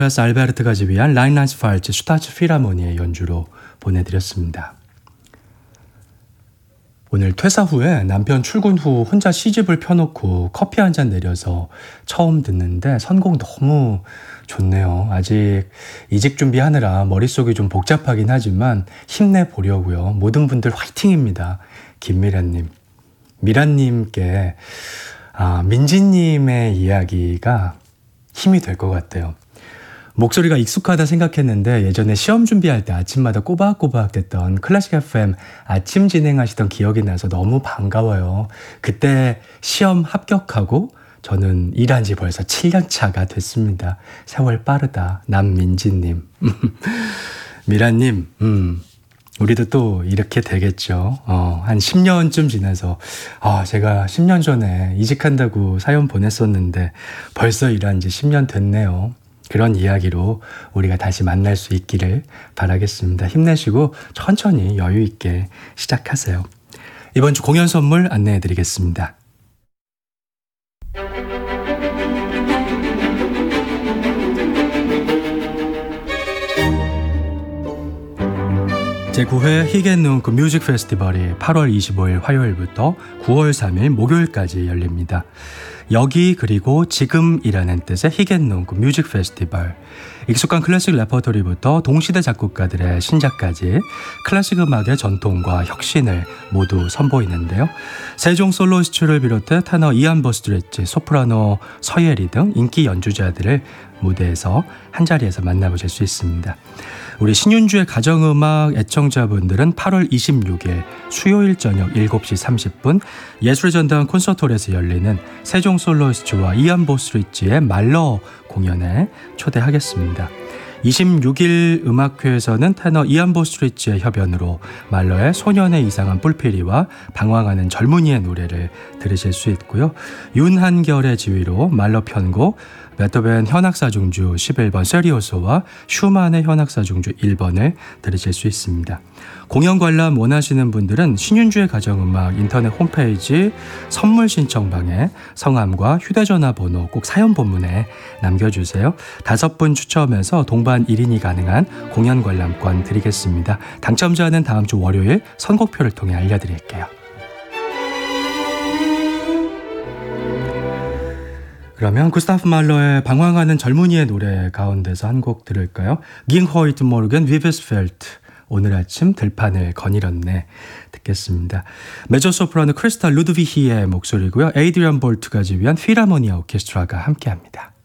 그래서 알베르트가 지휘한 라인란스팔츠 슈타츠 필하모니의 연주로 보내드렸습니다. 오늘 퇴사 후에 남편 출근 후 혼자 시집을 펴놓고 커피 한 잔 내려서 처음 듣는데 선곡 너무 좋네요. 아직 이직 준비하느라 머릿속이 좀 복잡하긴 하지만 힘내보려고요. 모든 분들 화이팅입니다. 김미란님. 미란님께 민지님의 이야기가 힘이 될 것 같아요. 목소리가 익숙하다 생각했는데 예전에 시험 준비할 때 아침마다 꼬박꼬박 됐던 클래식 FM 아침 진행하시던 기억이 나서 너무 반가워요. 그때 시험 합격하고 저는 일한 지 벌써 7년 차가 됐습니다. 세월 빠르다. 남민지님. 미라님, 우리도 또 이렇게 되겠죠. 한 10년쯤 지나서 제가 10년 전에 이직한다고 사연 보냈었는데 벌써 일한 지 10년 됐네요. 그런 이야기로 우리가 다시 만날 수 있기를 바라겠습니다. 힘내시고 천천히 여유 있게 시작하세요. 이번 주 공연 선물 안내해 드리겠습니다. 제9회 히겐눈크 뮤직 페스티벌이 8월 25일 화요일부터 9월 3일 목요일까지 열립니다. 여기 그리고 지금이라는 뜻의 히겐눈크 뮤직 페스티벌. 익숙한 클래식 레퍼토리부터 동시대 작곡가들의 신작까지 클래식 음악의 전통과 혁신을 모두 선보이는데요. 세종 솔로이스트를 비롯해 테너 이안 버스트레치, 소프라노 서예리 등 인기 연주자들을 무대에서 한자리에서 만나보실 수 있습니다. 우리 신윤주의 가정음악 애청자분들은 8월 26일 수요일 저녁 7시 30분 예술의 전당 콘서트홀에서 열리는 세종 솔로이스트와 이안 버스트리치의 말러 공연에 초대하겠습니다. 26일 음악회에서는 테너 이안 버스트리치의 협연으로 말러의 소년의 이상한 뿔피리와 방황하는 젊은이의 노래를 들으실 수 있고요. 윤한결의 지휘로 말러 편곡, 베토벤 현악사중주 11번 세리오소와 슈만의 현악사중주 1번을 들으실 수 있습니다. 공연 관람 원하시는 분들은 신윤주의 가정음악 인터넷 홈페이지 선물 신청방에 성함과 휴대전화 번호 꼭 사연 본문에 남겨주세요. 5분 추첨해서 동반 1인이 가능한 공연 관람권 드리겠습니다. 당첨자는 다음 주 월요일 선곡표를 통해 알려드릴게요. 그러면 구스타프 말러의 방황하는 젊은이의 노래 가운데서 한 곡 들을까요? 깅 호이트 모르겐 위베스펠트 오늘 아침 들판을 거닐었네 듣겠습니다. 메조소프라노 크리스탈 루드비히의 목소리고요. 에이드리안 볼트가 지휘한 필하모니아 오케스트라가 함께합니다.